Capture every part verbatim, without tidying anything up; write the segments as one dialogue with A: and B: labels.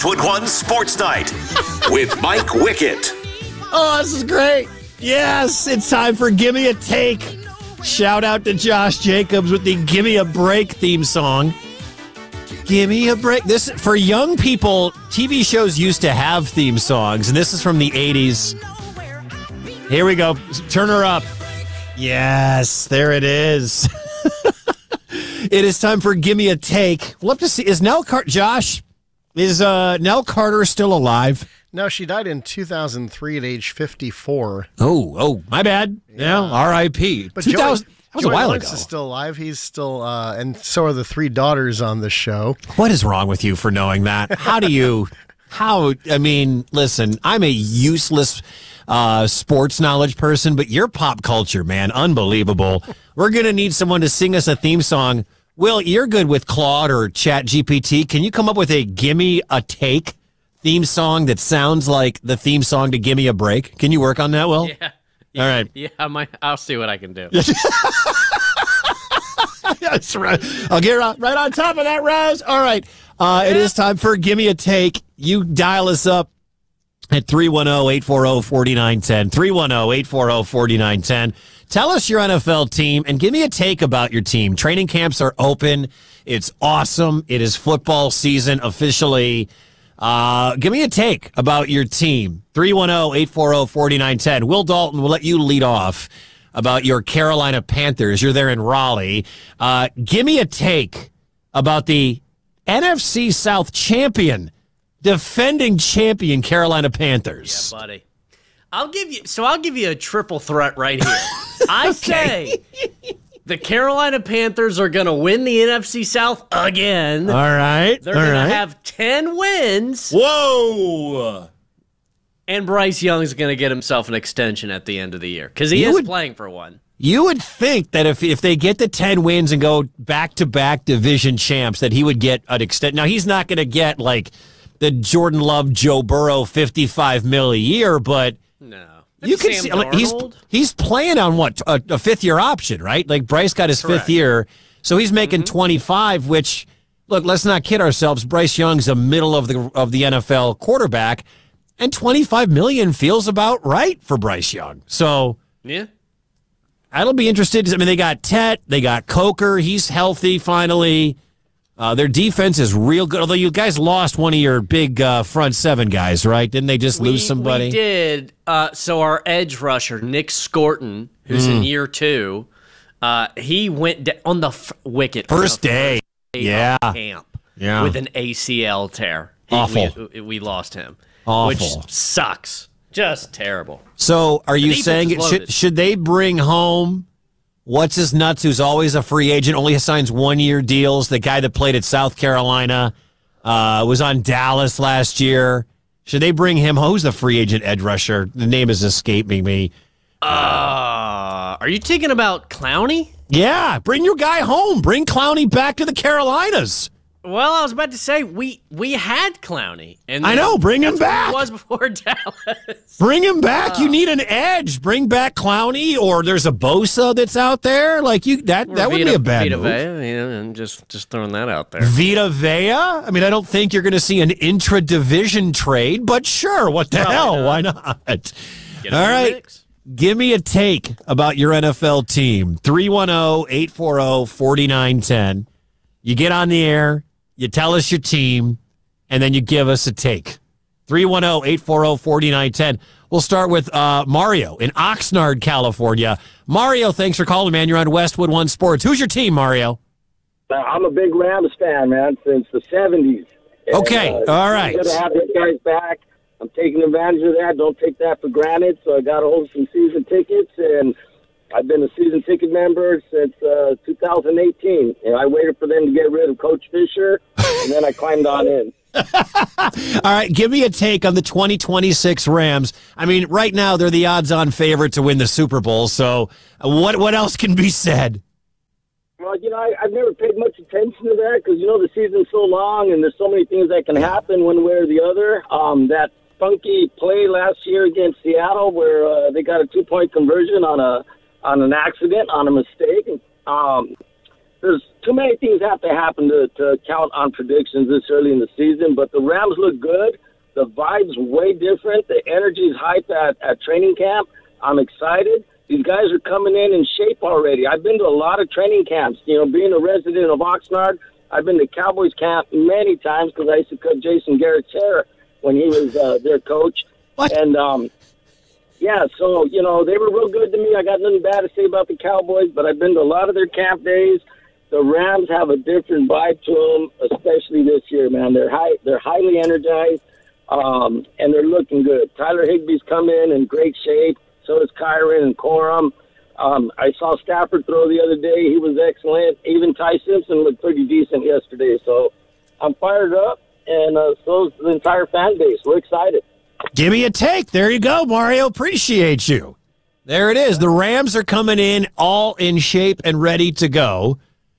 A: Westwood One Sports Night with Mike Wickett.
B: Oh, this is great. Yes, it's time for Gimme a Take. Shout out to Josh Jacobs with the Gimme a Break theme song. Gimme a break. This, for young people, T V shows used to have theme songs, and this is from the eighties. Here we go. Turn her up. Yes, there it is. It is time for Gimme a Take. We'll have to see. Is Nell Carter, Josh, is uh, Nell Carter still alive?
C: No, she died in two thousand three at age fifty-four.
B: Oh, oh, my bad. Yeah, yeah R I P
C: But
B: two thousand,
C: Joey,
B: that was a while
C: Lawrence
B: ago.
C: is still alive. He's still, uh, and so are the three daughters on the show.
B: What is wrong with you for knowing that? How do you, how, I mean, listen, I'm a useless uh, sports knowledge person, but your pop culture, man, unbelievable. We're going to need someone to sing us a theme song. Will, you're good with Claude or Chat G P T. Can you come up with a Gimme a Take theme song that sounds like the theme song to Gimme a Break? Can you work on that, Will?
D: Yeah.
B: All right.
D: Yeah, I might, I'll see what I can do.
B: That's right. I'll get right, right on top of that, Raz. All right. Uh, it is time for Gimme a Take. You dial us up at three one zero, eight four zero, four nine one zero. three one zero, eight four zero, four nine one zero. Tell us your N F L team and give me a take about your team. Training camps are open. It's awesome. It is football season officially. Uh, give me a take about your team. three one zero, eight four zero, four nine one zero. Will Dalton will let you lead off about your Carolina Panthers. You're there in Raleigh. Uh, give me a take about the N F C South champion, defending champion Carolina Panthers.
D: Yeah, buddy. I'll give you, so I'll give you a triple threat right here. I say the Carolina Panthers are going to win the N F C South again.
B: All right.
D: They're
B: all
D: going
B: right.
D: to have ten wins.
B: Whoa.
D: And Bryce Young's going to get himself an extension at the end of the year because he
B: You
D: is
B: would-
D: playing for one.
B: You would think that if if they get the ten wins and go back-to-back division champs, that he would get an extent. Now, he's not going to get, like, the Jordan Love, Joe Burrow fifty-five mil a year, but
D: No.
B: you can
D: Sam
B: see like, he's
D: Darnold?
B: he's playing on, what, a, a fifth-year option, right? Like, Bryce got his
D: Correct.
B: fifth year, so he's making mm-hmm. twenty-five, which, look, let's not kid ourselves. Bryce Young's a middle of the of the N F L quarterback, and twenty-five million dollars feels about right for Bryce Young. So
D: Yeah.
B: I'll be interested. I mean, they got Tet, they got Coker. He's healthy finally. Uh, their defense is real good. Although you guys lost one of your big uh, front seven guys, right? Didn't they just
D: We,
B: lose somebody?
D: We did. Uh, so our edge rusher, Nick Scorton, who's
B: Mm.
D: in year two, uh, he went da- on the f- wicket
B: First
D: on the
B: day.
D: first
B: Yeah.
D: of camp
B: Yeah.
D: with an A C L tear. He-
B: Awful.
D: We, we lost him,
B: Awful.
D: which sucks. Just terrible.
B: So are you
D: defense
B: saying
D: is
B: it should,
D: loaded.
B: should they bring home what's his nuts, who's always a free agent, only signs one-year deals, the guy that played at South Carolina, uh, was on Dallas last year. Should they bring him home? Who's the free agent edge rusher? The name is escaping me.
D: Uh, are you thinking about Clowney?
B: Yeah, bring your guy home. Bring Clowney back to the Carolinas.
D: Well, I was about to say we we had Clowney, and
B: I know, bring him
D: that's what
B: back.
D: He was before Dallas.
B: Bring him back. You need an edge. Bring back Clowney, or there's a Bosa that's out there. Like you, that
D: Or
B: that would
D: Vita,
B: be a bad
D: Vita
B: move.
D: Vea, you know, and just just throwing that out there.
B: Vita Vea? I mean, I don't think you're going to see an intra-division trade, but sure, what the
D: Probably
B: hell?
D: not.
B: Why not?
D: Get him
B: All
D: in the
B: right.
D: mix.
B: Give me a take about your N F L team. three one zero, eight four zero, four nine one zero. You get on the air, you tell us your team, and then you give us a take. three one zero, eight four zero, four nine one zero. We'll start with uh, Mario in Oxnard, California. Mario, thanks for calling, man. You're on Westwood One Sports. Who's your team, Mario?
E: Uh, I'm a big Rams fan, man, since the seventies. And,
B: Okay,
E: uh,
B: all right.
E: Good to have these guys back. I'm taking advantage of that. Don't take that for granted. So I got a hold of some season tickets, and I've been a season ticket member since uh, two thousand eighteen. And I waited for them to get rid of Coach Fisher, and then I climbed on in.
B: All right, give me a take on the twenty twenty-six Rams. I mean, right now they're the odds-on favorite to win the Super Bowl. So uh, what what else can be said?
E: Well, you know, I, I've never paid much attention to that because, you know, the season's so long and there's so many things that can happen one way or the other. Um, that funky play last year against Seattle where uh, they got a two-point conversion on a on an accident, on a mistake. Um, there's too many things have to happen to, to count on predictions this early in the season, but the Rams look good. The vibe's way different. The energy's hype at, at training camp. I'm excited. These guys are coming in in shape already. I've been to a lot of training camps. You know, being a resident of Oxnard, I've been to Cowboys camp many times because I used to cut Jason Garrett's hair when he was uh, their coach.
B: What?
E: And, um, yeah, so, you know, they were real good to me. I got nothing bad to say about the Cowboys, but I've been to a lot of their camp days. The Rams have a different vibe to them, especially this year, man. They're high, they're highly energized, um, and they're looking good. Tyler Higbee's come in in great shape. So does Kyron and Corum. Um, I saw Stafford throw the other day. He was excellent. Even Ty Simpson looked pretty decent yesterday. So I'm fired up, and uh, so is the entire fan base. We're excited.
B: Give me a take. There you go, Mario. Appreciate you. There it is. The Rams are coming in all in shape and ready to go.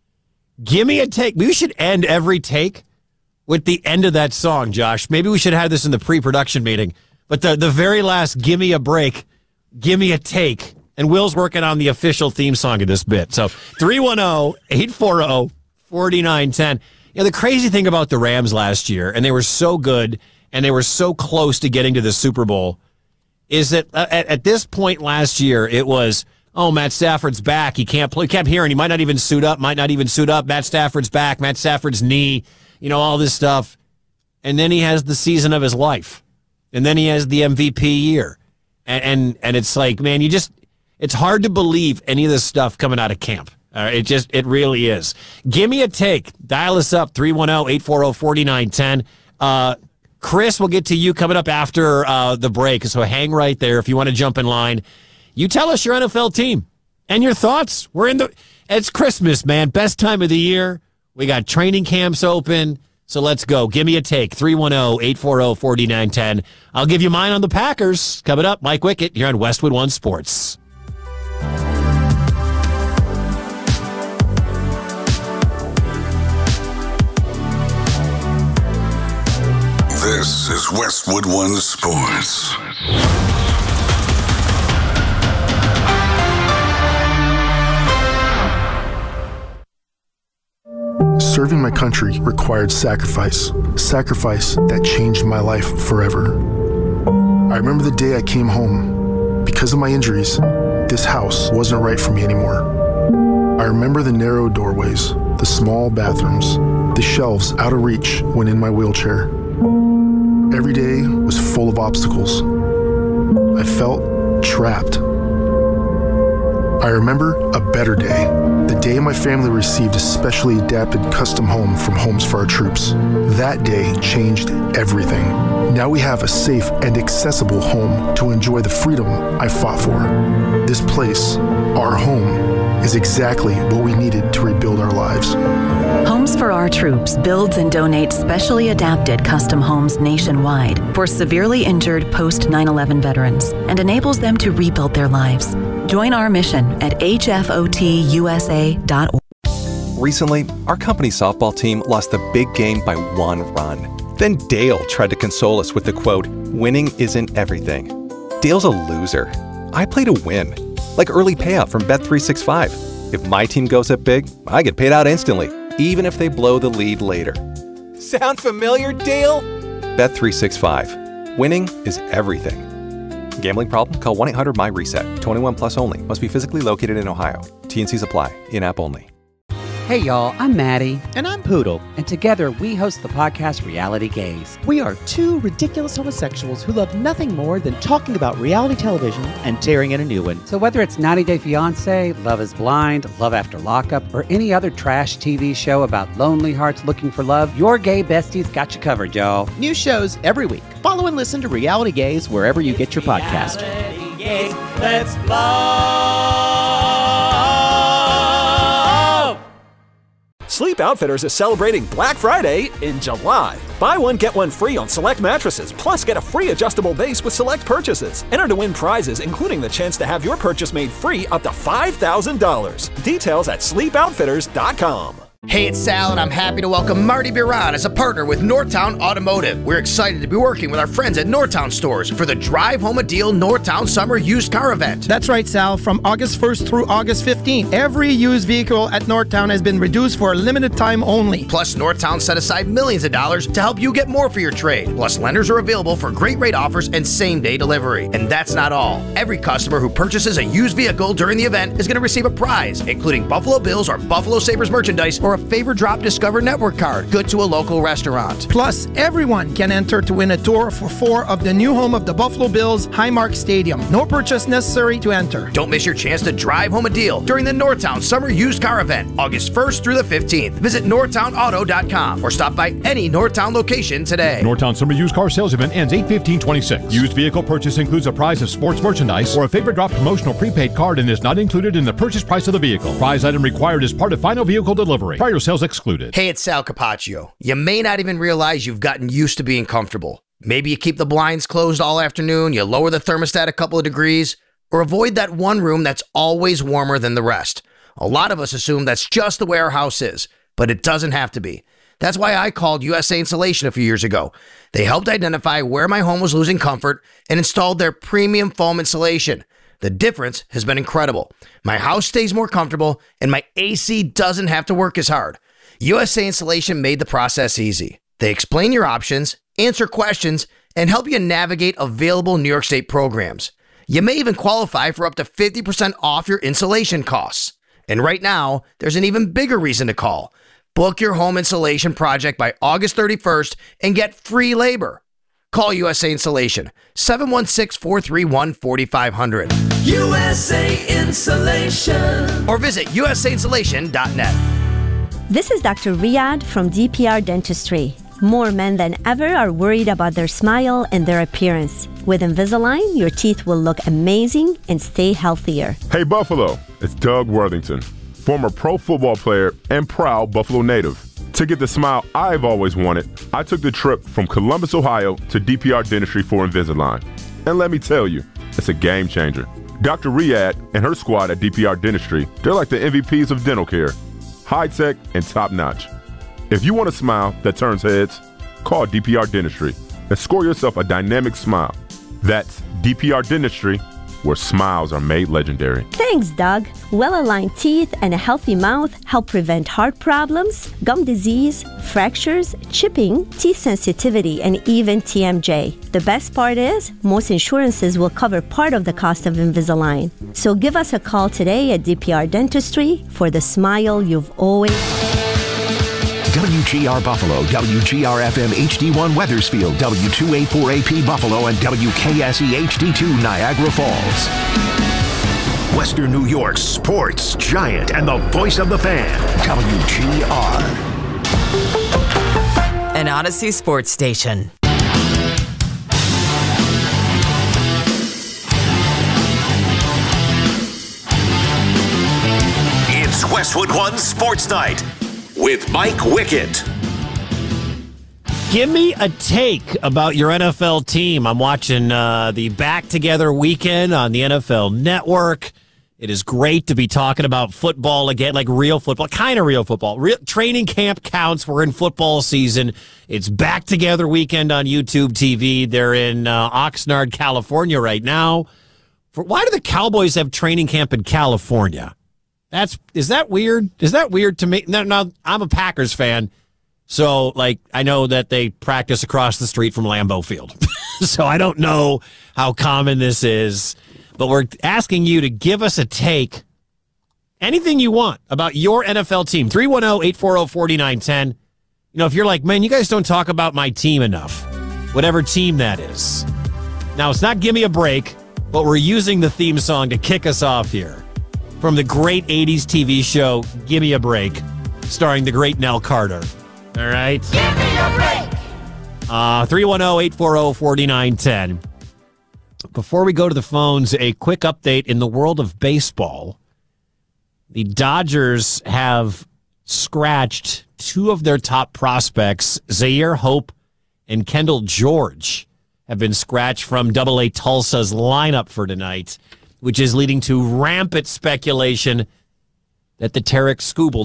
B: Give me a take. We should end every take with the end of that song, Josh. Maybe we should have this in the pre-production meeting. But the, the very last, give me a break, give me a take. And Will's working on the official theme song of this bit. So three one zero, eight four zero, four nine one zero. You know, the crazy thing about the Rams last year, and they were so good, and they were so close to getting to the Super Bowl, is that at, at this point last year, it was, oh, Matt Stafford's back. He can't play. Kept hearing he might not even suit up, might not even suit up. Matt Stafford's back. Matt Stafford's knee, you know, all this stuff. And then he has the season of his life. And then he has the M V P year. And and, and it's like, man, you just, it's hard to believe any of this stuff coming out of camp. Uh, it just, it really is. Give me a take. Dial us up, three one zero, eight four zero, four nine one zero. Uh, Chris, we'll get to you coming up after uh, the break, so hang right there if you want to jump in line. You tell us your N F L team and your thoughts. We're in the, it's Christmas, man. Best time of the year. We got training camps open, so let's go. Give me a take, three one zero, eight four zero, four nine one zero. I'll give you mine on the Packers. Coming up, Mike Wickett here on Westwood One Sports.
F: This is Westwood One Sports.
G: Serving my country required sacrifice, sacrifice that changed my life forever. I remember the day I came home. Because of my injuries, this house wasn't right for me anymore. I remember the narrow doorways, the small bathrooms, the shelves out of reach when in my wheelchair. Every day was full of obstacles. I felt trapped. I remember a better day, the day my family received a specially adapted custom home from Homes for Our Troops. That day changed everything. Now we have a safe and accessible home to enjoy the freedom I fought for. This place, our home, is exactly what we needed to rebuild our lives.
H: Homes for Our Troops builds and donates specially adapted custom homes nationwide for severely injured post nine eleven veterans and enables them to rebuild their lives. Join our mission at H F O T U S A dot org.
I: Recently, our company's softball team lost the big game by one run. Then Dale tried to console us with the quote, "Winning isn't everything." Dale's a loser. I play to win, like early payout from Bet three sixty-five. If my team goes up big, I get paid out instantly, even if they blow the lead later. Sound familiar, Dale? Bet three sixty-five. Winning is everything. Gambling problem? Call one eight hundred M Y reset. twenty-one plus only. Must be physically located in Ohio. T and Cs apply. In-app only.
J: Hey y'all, I'm Maddie. And I'm Poodle. And together we host the podcast Reality Gaze.
K: We are two ridiculous homosexuals who love nothing more than talking about reality television and tearing in a new one.
J: So whether it's ninety day fiancé, Love is Blind, Love After Lockup, or any other trash T V show about lonely hearts looking for love, your gay besties got you covered, y'all.
K: New shows every week. Follow and listen to Reality Gaze wherever you get your podcast.
L: Reality Gaze, let's love.
M: Sleep Outfitters is celebrating Black Friday in July. Buy one, get one free on select mattresses, plus get a free adjustable base with select purchases. Enter to win prizes, including the chance to have your purchase made free up to five thousand dollars. Details at sleep outfitters dot com.
N: Hey, it's Sal, and I'm happy to welcome Marty Biron as a partner with Northtown Automotive. We're excited to be working with our friends at Northtown Stores for the Drive Home a Deal Northtown Summer Used Car Event.
O: That's right, Sal. From August first through August fifteenth, every used vehicle at Northtown has been reduced for a limited time only.
N: Plus, Northtown set aside millions of dollars to help you get more for your trade. Plus, lenders are available for great rate offers and same-day delivery. And that's not all. Every customer who purchases a used vehicle during the event is going to receive a prize, including Buffalo Bills or Buffalo Sabres merchandise or a Favor Drop Discover Network card good to a local restaurant.
O: Plus, everyone can enter to win a tour for four of the new home of the Buffalo Bills, Highmark Stadium. No purchase necessary to enter.
N: Don't miss your chance to drive home a deal during the Northtown Summer Used Car Event, August first through the fifteenth. Visit northtown auto dot com or stop by any Northtown location today.
P: Northtown Summer Used Car Sales Event ends eight fifteen twenty-six. Used vehicle purchase includes a prize of sports merchandise or a Favor Drop promotional prepaid card and is not included in the purchase price of the vehicle. Prize item required as part of final vehicle delivery. Prior sales excluded.
N: Hey, it's Sal Capaccio. You may not even realize you've gotten used to being comfortable. Maybe you keep the blinds closed all afternoon, you lower the thermostat a couple of degrees, or avoid that one room that's always warmer than the rest. A lot of us assume that's just the way our house is, but it doesn't have to be. That's why I called U S A Insulation a few years ago. They helped identify where my home was losing comfort and installed their premium foam insulation. The difference has been incredible. My house stays more comfortable and my A C doesn't have to work as hard. U S A Insulation made the process easy. They explain your options, answer questions, and help you navigate available New York State programs. You may even qualify for up to fifty percent off your insulation costs. And right now, there's an even bigger reason to call. Book your home insulation project by August thirty-first and get free labor. Call U S A Insulation, seven one six, four three one, four five zero zero.
L: U S A Insulation.
N: Or visit U S A insulation dot net.
Q: This is Doctor Riyad from D P R Dentistry. More men than ever are worried about their smile and their appearance. With Invisalign, your teeth will look amazing and stay healthier.
R: Hey Buffalo, it's Doug Worthington, former pro football player and proud Buffalo native. To get the smile I've always wanted, I took the trip from Columbus, Ohio to D P R Dentistry for Invisalign. And let me tell you, it's a game changer. Doctor Riyad and her squad at D P R Dentistry, they're like the M V Ps of dental care. High-tech and top-notch. If you want a smile that turns heads, call D P R Dentistry and score yourself a dynamic smile. That's D P R Dentistry, where smiles are made legendary.
Q: Thanks, Doug. Well-aligned teeth and a healthy mouth help prevent heart problems, gum disease, fractures, chipping, teeth sensitivity, and even T M J. The best part is, most insurances will cover part of the cost of Invisalign. So give us a call today at D P R Dentistry for the smile you've always...
A: W G R Buffalo, W G R F M H D one Weathersfield, W two eighty-four A P Buffalo, and W K S E H D two Niagara Falls. Western New York's sports giant and the voice of the fan, W G R.
S: An Odyssey sports station.
A: It's Westwood One Sports Night with Mike Wickett.
B: Give me a take about your N F L team. I'm watching uh, the Back Together weekend on the N F L Network. It is great to be talking about football again, like real football, kind of real football. Real, training camp counts. We're in football season. It's Back Together weekend on YouTube T V. They're in uh, Oxnard, California right now. For, why do the Cowboys have training camp in California? That's is that weird? Is that weird to me? No, no, I'm a Packers fan, so like I know that they practice across the street from Lambeau Field, so I don't know how common this is. But we're asking you to give us a take, anything you want about your N F L team. three one zero, eight four zero, four nine one zero. You know, if you're like, man, you guys don't talk about my team enough, whatever team that is. Now it's not Give Me a Break, but we're using the theme song to kick us off here. From the great eighties T V show, Give Me a Break, starring the great Nell Carter. All right?
L: Give me a break!
B: Uh, three one zero, eight four zero, four nine one zero. Before we go to the phones, a quick update in the world of baseball. The Dodgers have scratched two of their top prospects, Zaire Hope and Kendall George, have been scratched from Double A Tulsa's lineup for tonight, which is leading to rampant speculation that the Tarek Skubal